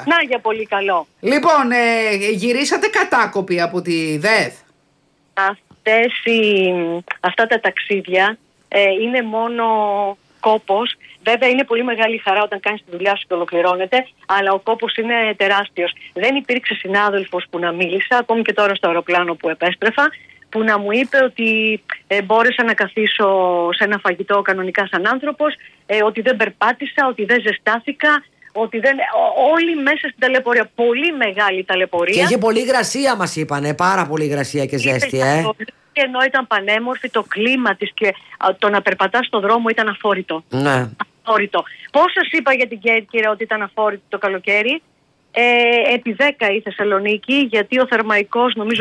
Να για πολύ καλό. Λοιπόν, γυρίσατε κατάκοποι από τη ΔΕΘ. Αυτά τα ταξίδια είναι μόνο κόπος. Βέβαια είναι πολύ μεγάλη χαρά όταν κάνεις τη δουλειά σου και ολοκληρώνεται, αλλά ο κόπος είναι τεράστιος. Δεν υπήρξε συνάδελφος που να μίλησα, ακόμη και τώρα στο αεροπλάνο που επέστρεφα, που να μου είπε ότι μπόρεσα να καθίσω σε ένα φαγητό κανονικά σαν άνθρωπος, ότι δεν περπάτησα, ότι δεν ζεστάθηκα, ότι δεν... Όλοι μέσα στην ταλαιπωρία. Πολύ μεγάλη ταλαιπωρία. Και είχε πολύ υγρασία, μας είπανε. Πάρα πολύ υγρασία και ζέστη, Και ενώ ήταν πανέμορφη, το κλίμα της και το να περπατάς στον δρόμο ήταν αφόρητο. Ναι. Αφόρητο. Πώς σας είπα για την Κέρκυρα ότι ήταν αφόρητο το καλοκαίρι? Επί 10 η Θεσσαλονίκη, γιατί ο Θερμαϊκός νομίζω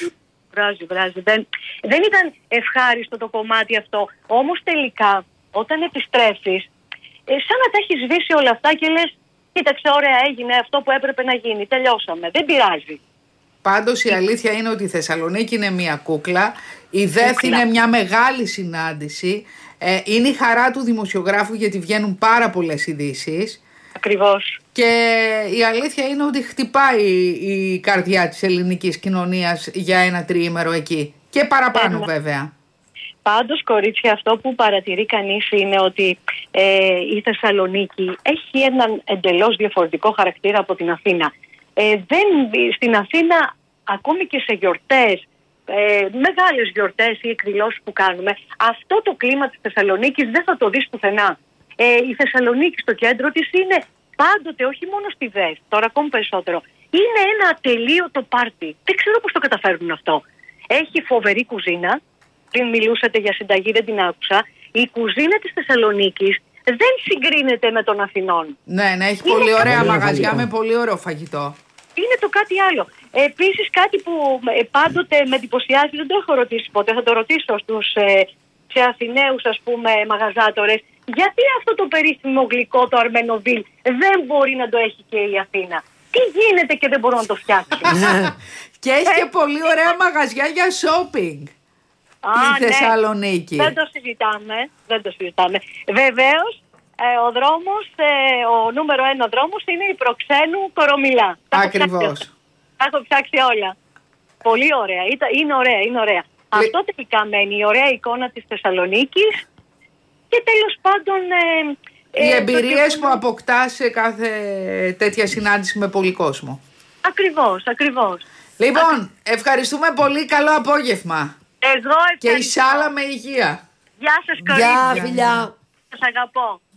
βράζει. Δεν ήταν ευχάριστο το κομμάτι αυτό. Όμως τελικά, όταν επιστρέφεις, σαν να τα έχεις σβήσει όλα αυτά και λες, κοίταξε, ωραία, έγινε αυτό που έπρεπε να γίνει. Τελειώσαμε. Δεν πειράζει. Πάντως η αλήθεια είναι ότι η Θεσσαλονίκη είναι μια κούκλα, η ΔΕΘ είναι μια μεγάλη συνάντηση, είναι η χαρά του δημοσιογράφου γιατί βγαίνουν πάρα πολλές ειδήσεις. Ακριβώς. Και η αλήθεια είναι ότι χτυπάει η καρδιά της ελληνικής κοινωνίας για ένα τριήμερο εκεί. Και παραπάνω βέβαια. Πάντως, κορίτσια, αυτό που παρατηρεί κανείς είναι ότι η Θεσσαλονίκη έχει έναν εντελώς διαφορετικό χαρακτήρα από την Αθήνα. Στην Αθήνα, ακόμη και σε γιορτές, μεγάλες γιορτές ή εκδηλώσεις που κάνουμε, αυτό το κλίμα της Θεσσαλονίκης δεν θα το δεις πουθενά. Η Θεσσαλονίκη στο κέντρο της είναι πάντοτε, όχι μόνο στη ΔΕΘ, τώρα ακόμη περισσότερο, είναι ένα ατελείωτο πάρτι. Δεν ξέρω πώς το καταφέρνουν αυτό. Έχει φοβερή κουζίνα. Πριν μιλούσατε για συνταγή, δεν την άκουσα. Η κουζίνα της Θεσσαλονίκης δεν συγκρίνεται με των Αθηνών. Ναι, έχει πολύ ωραία μαγαζιά με πολύ ωραίο φαγητό. Είναι το κάτι άλλο. Επίσης κάτι που πάντοτε με εντυπωσιάζει, δεν το έχω ρωτήσει ποτέ, θα το ρωτήσω σε Αθηναίους, ας πούμε, μαγαζάτορες. Γιατί αυτό το περίφημο γλυκό, το Αρμενοβίλ, δεν μπορεί να το έχει και η Αθήνα? Τι γίνεται και δεν μπορούν να το φτιάξουν? Και έχει και πολύ ωραία μαγαζιά για shopping. Η Θεσσαλονίκη. Ναι. Δεν το συζητάμε. Βεβαίως, ο δρόμος, ο νούμερο 1 δρόμος είναι η Προξένου Κορομιλά. Ακριβώς. Τα έχω ψάξει όλα. Πολύ ωραία. Είναι ωραία. Αυτό τελικά μένει, η ωραία εικόνα της Θεσσαλονίκης και τέλος πάντων... οι εμπειρίες που αποκτάς σε κάθε τέτοια συνάντηση με πολύ κόσμο. Ακριβώς. Λοιπόν, ευχαριστούμε πολύ. Καλό απόγευμα. Εγώ ευχαριστώ. Και η σάλα με υγεία. Γεια σας, κορίτσια. Γεια, φιλιά. Σας αγαπώ.